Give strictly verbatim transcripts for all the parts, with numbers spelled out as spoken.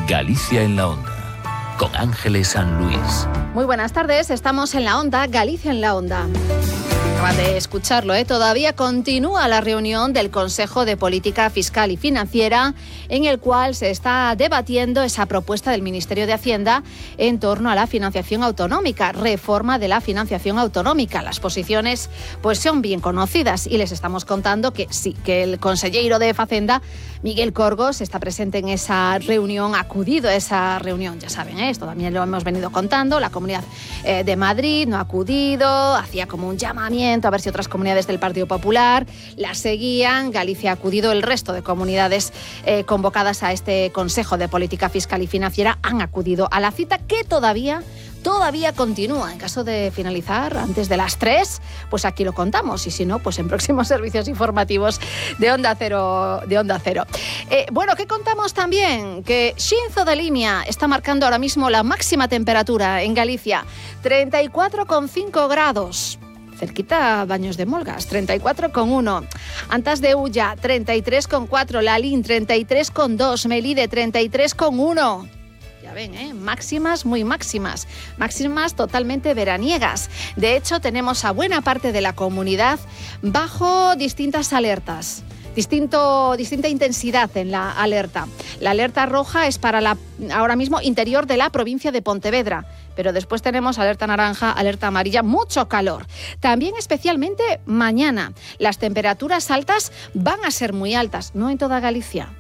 Galicia en la Onda, con Ángeles San Luis. Muy buenas tardes, estamos en la Onda, Galicia en la Onda. Acaban de escucharlo, ¿eh? Todavía continúa la reunión del Consejo de Política Fiscal y Financiera, en el cual se está debatiendo esa propuesta del Ministerio de Hacienda en torno a la financiación autonómica, reforma de la financiación autonómica. Las posiciones pues son bien conocidas y les estamos contando que sí, que el consejero de Facenda, Miguel Corgos, está presente en esa reunión, ha acudido a esa reunión, ya saben, ¿eh? Esto también lo hemos venido contando. La Comunidad eh, de Madrid no ha acudido, hacía como un llamamiento a ver si otras comunidades del Partido Popular la seguían. Galicia ha acudido, el resto de comunidades eh, convocadas a este Consejo de Política Fiscal y Financiera han acudido a la cita, que todavía Todavía continúa. En caso de finalizar antes de las tres, pues aquí lo contamos. Y si no, pues en próximos servicios informativos de Onda Cero. De Onda Cero. Eh, bueno, ¿qué contamos también? Que Xinzo de Limia está marcando ahora mismo la máxima temperatura en Galicia. treinta y cuatro coma cinco grados. Cerquita Baños de Molgas, treinta y cuatro coma uno. Antas de Ulla, treinta y tres coma cuatro. Lalín, treinta y tres coma dos. Melide, treinta y tres coma uno. Ya ven, ¿eh? Máximas muy máximas, máximas totalmente veraniegas. De hecho, tenemos a buena parte de la comunidad bajo distintas alertas. Distinto, distinta intensidad en la alerta. La alerta roja es para la, ahora mismo, interior de la provincia de Pontevedra. Pero después tenemos alerta naranja, alerta amarilla, mucho calor. También especialmente mañana. Las temperaturas altas van a ser muy altas, no en toda Galicia.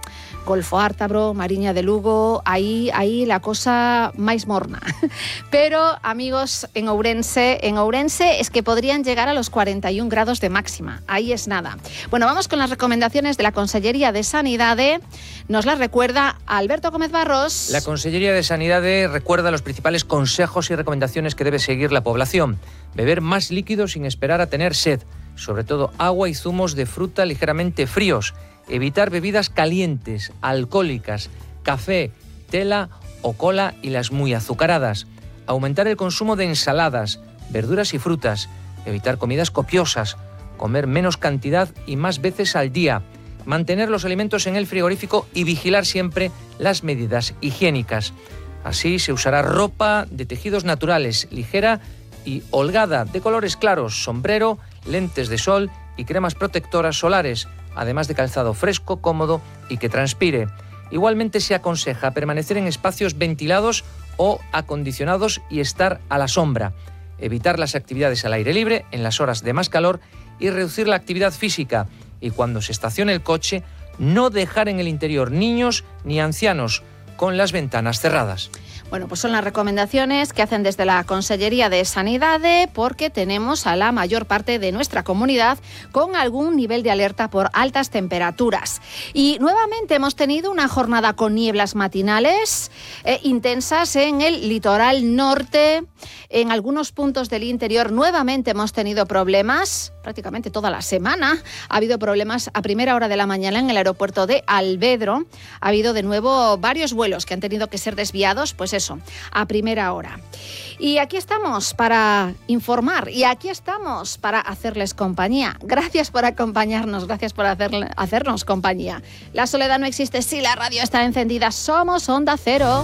Golfo Ártabro, Mariña de Lugo, ahí, ahí la cosa más morna. Pero, amigos, en Ourense, en Ourense es que podrían llegar a los cuarenta y un grados de máxima. Ahí es nada. Bueno, vamos con las recomendaciones de la Consellería de Sanidade. Nos las recuerda Alberto Gómez Barros. La Consellería de Sanidade recuerda los principales consejos y recomendaciones que debe seguir la población. Beber más líquidos sin esperar a tener sed. Sobre todo agua y zumos de fruta ligeramente fríos. Evitar bebidas calientes, alcohólicas, café, tela o cola y las muy azucaradas. Aumentar el consumo de ensaladas, verduras y frutas. Evitar comidas copiosas. Comer menos cantidad y más veces al día. Mantener los alimentos en el frigorífico y vigilar siempre las medidas higiénicas. Así se usará ropa de tejidos naturales, ligera y holgada, de colores claros, sombrero, lentes de sol y cremas protectoras solares, además de calzado fresco, cómodo y que transpire. Igualmente se aconseja permanecer en espacios ventilados o acondicionados y estar a la sombra. Evitar las actividades al aire libre en las horas de más calor y reducir la actividad física. Y cuando se estacione el coche, no dejar en el interior niños ni ancianos con las ventanas cerradas. Bueno, pues son las recomendaciones que hacen desde la Consellería de Sanidade, porque tenemos a la mayor parte de nuestra comunidad con algún nivel de alerta por altas temperaturas. Y nuevamente hemos tenido una jornada con nieblas matinales eh, intensas en el litoral norte. En algunos puntos del interior nuevamente hemos tenido problemas, prácticamente toda la semana. Ha habido problemas a primera hora de la mañana en el aeropuerto de Alvedro. Ha habido de nuevo varios vuelos que han tenido que ser desviados, pues eso, a primera hora. Y aquí estamos para informar y aquí estamos para hacerles compañía. Gracias por acompañarnos, gracias por hacer, hacernos compañía. La soledad no existe si la radio está encendida. Somos Onda Cero.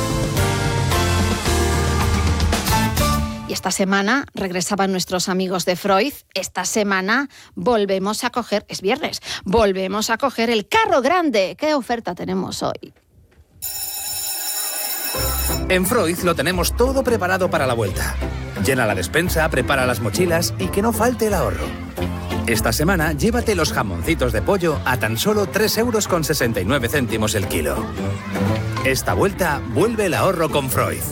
Y esta semana regresaban nuestros amigos de Freud. Esta semana volvemos a coger, es viernes, volvemos a coger el carro grande. ¿Qué oferta tenemos hoy? En Freud lo tenemos todo preparado para la vuelta. Llena la despensa, prepara las mochilas y que no falte el ahorro. Esta semana llévate los jamoncitos de pollo a tan solo tres euros con sesenta y nueve céntimos el kilo. Esta vuelta vuelve el ahorro con Freud.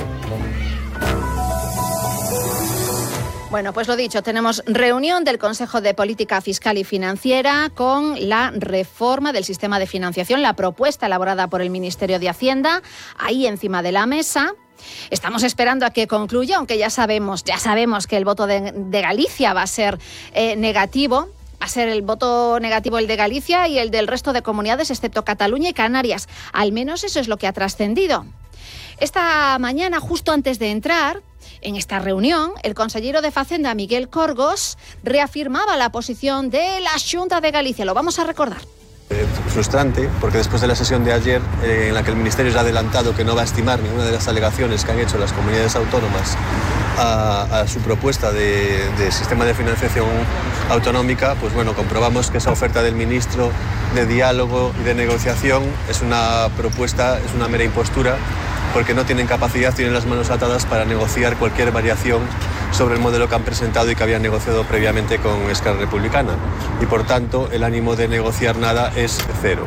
Bueno, pues lo dicho, tenemos reunión del Consejo de Política Fiscal y Financiera con la reforma del sistema de financiación, la propuesta elaborada por el Ministerio de Hacienda, ahí encima de la mesa. Estamos esperando a que concluya, aunque ya sabemos, ya sabemos que el voto de, de Galicia va a ser eh, negativo. Va a ser el voto negativo el de Galicia y el del resto de comunidades, excepto Cataluña y Canarias. Al menos eso es lo que ha trascendido. Esta mañana, justo antes de entrar en esta reunión, el consejero de Facenda, Miguel Corgos, reafirmaba la posición de la Xunta de Galicia. Lo vamos a recordar. Eh, frustrante, porque después de la sesión de ayer, eh, en la que el Ministerio ya ha adelantado que no va a estimar ninguna de las alegaciones que han hecho las comunidades autónomas a, a su propuesta de, de sistema de financiación autonómica, pues bueno, comprobamos que esa oferta del ministro de diálogo y de negociación es una propuesta, es una mera impostura, porque no tienen capacidad, tienen las manos atadas para negociar cualquier variación sobre el modelo que han presentado y que habían negociado previamente con Esquerra Republicana. Y por tanto, el ánimo de negociar nada es cero.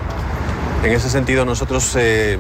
En ese sentido, nosotros eh,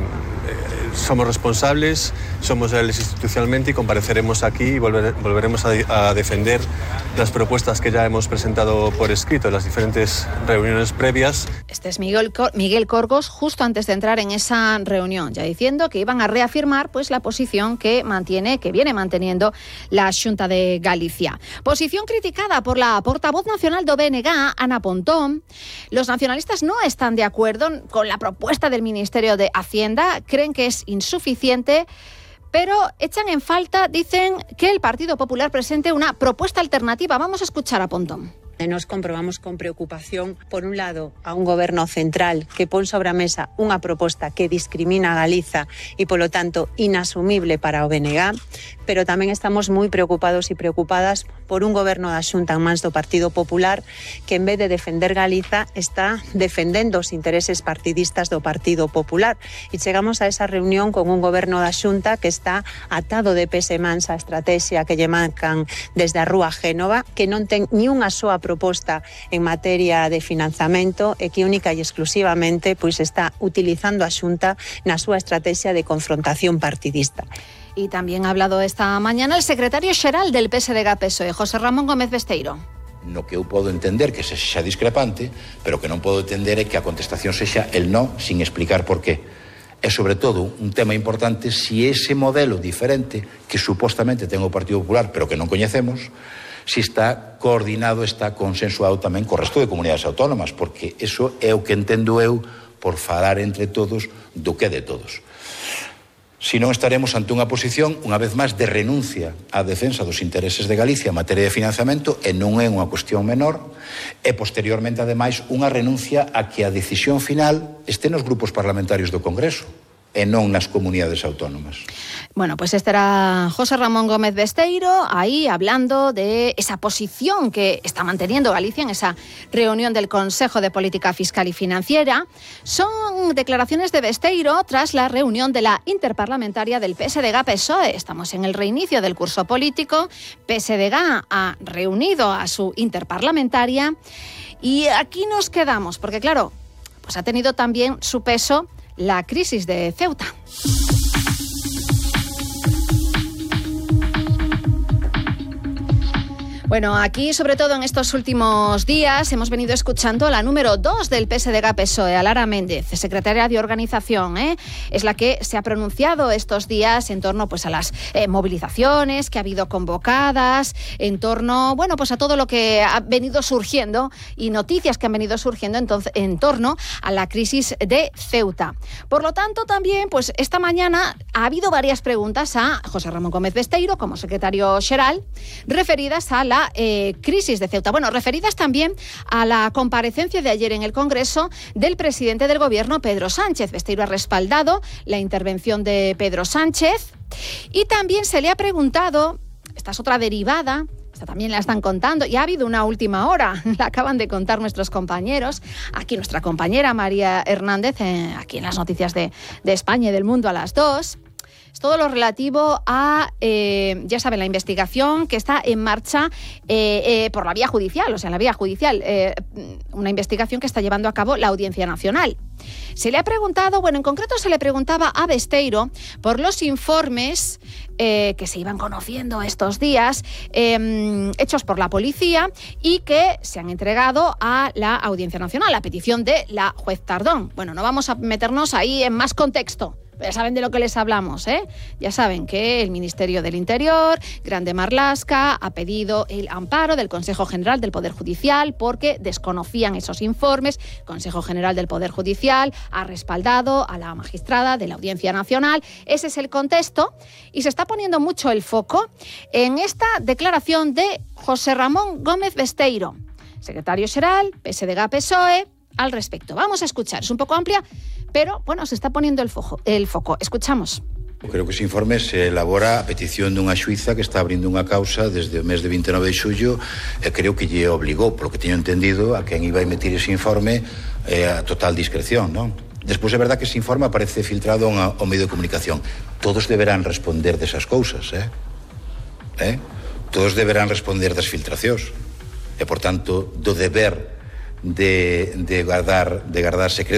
somos responsables, somos leales institucionalmente y compareceremos aquí y volver, volveremos a, a defender las propuestas que ya hemos presentado por escrito en las diferentes reuniones previas. Este es Miguel, Cor- Miguel Corgos, justo antes de entrar en esa reunión, ya diciendo que iban a reafirmar pues, la posición que mantiene, que viene manteniendo la Xunta de Galicia. Posición criticada por la portavoz nacional do B N G, Ana Pontón. Los nacionalistas no están de acuerdo con la propuesta del Ministerio de Hacienda, creen que es insuficiente, pero echan en falta, dicen, que el Partido Popular presente una propuesta alternativa. Vamos a escuchar a Pontón. Nos comprobamos con preocupación, por un lado, a un goberno central que pon sobre a mesa unha proposta que discrimina a Galiza e, polo tanto, inasumible para o B N G, pero tamén estamos moi preocupados e preocupadas por un goberno da Xunta en mans do Partido Popular que, en vez de defender Galiza, está defendendo os intereses partidistas do Partido Popular. E chegamos a esa reunión con un goberno da Xunta que está atado de pés e mans a estrategia que lle marcan desde a Rúa Génova, que non ten ni unha soa proposta en materia de financiamento e que única e exclusivamente pois está utilizando a Xunta na súa estrategia de confrontación partidista. Y también ha hablado esta mañana el secretario xeral del P S D G P S O E, José Ramón Gómez Besteiro. No que eu podo entender que se sexa discrepante, pero que non podo entender é que a contestación sexa el no sin explicar por qué. E, sobre todo, un tema importante, si ese modelo diferente que supostamente ten o Partido Popular, pero que non coñecemos, si está coordinado, está consensuado tamén co resto de comunidades autónomas, porque eso é o que entendo eu por falar entre todos do que de todos. Si non, estaremos ante unha posición, unha vez máis, de renuncia á defensa dos intereses de Galicia en materia de financiamento, e non é unha cuestión menor, e posteriormente, ademais, unha renuncia a que a decisión final este nos grupos parlamentarios do Congreso e non nas comunidades autónomas. Bueno, pues este era José Ramón Gómez Besteiro, ahí hablando de esa posición que está manteniendo Galicia en esa reunión del Consejo de Política Fiscal y Financiera. Son declaraciones de Besteiro tras la reunión de la interparlamentaria del P S D G P S O E. Estamos en el reinicio del curso político. P S D G ha reunido a su interparlamentaria y aquí nos quedamos, porque claro, pues ha tenido también su peso la crisis de Ceuta. Bueno, aquí, sobre todo en estos últimos días, hemos venido escuchando a la número dos del P S D G P S O E, a Lara Méndez, secretaria de organización, ¿eh? Es la que se ha pronunciado estos días en torno pues, a las eh, movilizaciones que ha habido convocadas, en torno, bueno, pues a todo lo que ha venido surgiendo y noticias que han venido surgiendo entonces, en torno a la crisis de Ceuta. Por lo tanto, también, pues esta mañana ha habido varias preguntas a José Ramón Gómez Besteiro, como secretario xeral, referidas a la Eh, crisis de Ceuta. Bueno, referidas también a la comparecencia de ayer en el Congreso del presidente del Gobierno, Pedro Sánchez. Besteiro ha respaldado la intervención de Pedro Sánchez y también se le ha preguntado, esta es otra derivada, esta también la están contando, y ha habido una última hora, la acaban de contar nuestros compañeros, aquí nuestra compañera María Hernández, eh, aquí en las noticias de, de España y del mundo a las dos. Es todo lo relativo a, eh, ya saben, la investigación que está en marcha eh, eh, por la vía judicial, o sea, en la vía judicial, eh, una investigación que está llevando a cabo la Audiencia Nacional. Se le ha preguntado, bueno, en concreto se le preguntaba a Besteiro por los informes eh, que se iban conociendo estos días, eh, hechos por la policía y que se han entregado a la Audiencia Nacional, a petición de la juez Tardón. Bueno, no vamos a meternos ahí en más contexto. Ya saben de lo que les hablamos, ¿eh? Ya saben que el Ministerio del Interior, Grande Marlaska, ha pedido el amparo del Consejo General del Poder Judicial porque desconocían esos informes. El Consejo General del Poder Judicial ha respaldado a la magistrada de la Audiencia Nacional. Ese es el contexto y se está poniendo mucho el foco en esta declaración de José Ramón Gómez Besteiro, secretario xeral, P S D G P S O E, al respecto. Vamos a escuchar, es un poco amplia, pero bueno, se está poniendo el foco. El foco. Escuchamos. Creo que ese informe se elabora a petición dunha xuíza que está abrindo unha causa desde o mes de vinte e nove de xullo e creo que lle obligou, polo que teño entendido, a quen iba a emitir ese informe eh, a total discreción, non? Despois é verdad que ese informe aparece filtrado ao medio de comunicación. Todos deberán responder desas cousas, eh? eh? Todos deberán responder das filtracións. E, por tanto, do deber de, de guardar, de guardar secreto